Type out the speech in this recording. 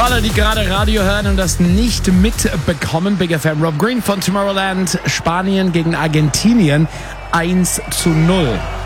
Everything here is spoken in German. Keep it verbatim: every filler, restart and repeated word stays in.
Für alle, die gerade Radio hören und das nicht mitbekommen, Big F M, Rob Green von Tomorrowland, Spanien gegen Argentinien eins zu null.